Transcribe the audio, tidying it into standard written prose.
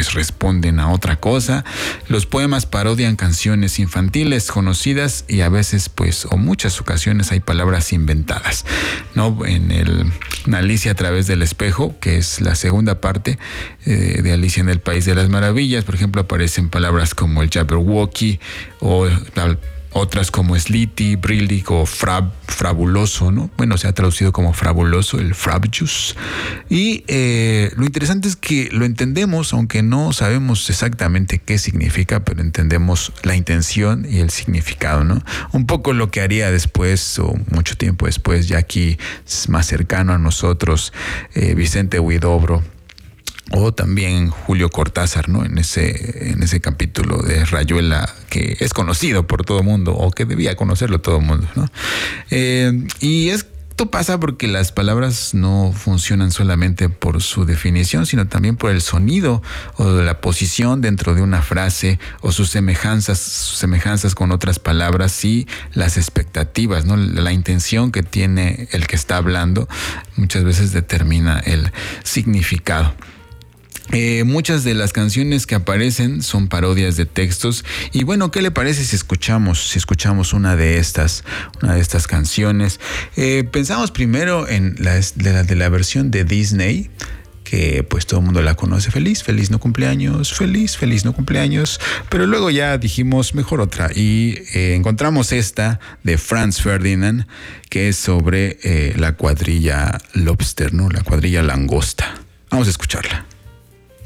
pues responden a otra cosa. Los poemas parodian canciones infantiles conocidas y a veces pues o muchas ocasiones hay palabras inventadas, ¿no? En Alicia a través del espejo, que es la segunda parte de Alicia en el País de las Maravillas, por ejemplo, aparecen palabras como el Jabberwocky o otras como Slitty, Brillig o frabuloso, ¿no? Bueno, se ha traducido como frabuloso, el frabjus. Y lo interesante es que lo entendemos, aunque no sabemos exactamente qué significa, pero entendemos la intención y el significado, ¿no? Un poco lo que haría después, o mucho tiempo después, ya aquí más cercano a nosotros, Vicente Huidobro, o también Julio Cortázar, ¿no? En ese capítulo de Rayuela, que es conocido por todo el mundo, o que debía conocerlo todo el mundo, ¿no? Y esto pasa porque las palabras no funcionan solamente por su definición, sino también por el sonido o la posición dentro de una frase, o sus semejanzas con otras palabras y las expectativas, ¿no? La intención que tiene el que está hablando muchas veces determina el significado. Muchas de las canciones que aparecen son parodias de textos. Y bueno, ¿qué le parece si escuchamos una de estas canciones? Pensamos primero en la versión de Disney, que pues todo el mundo la conoce. Feliz no cumpleaños, feliz no cumpleaños. Pero luego ya dijimos mejor otra y encontramos esta de Franz Ferdinand, que es sobre la cuadrilla lobster, ¿no? La cuadrilla langosta. Vamos a escucharla.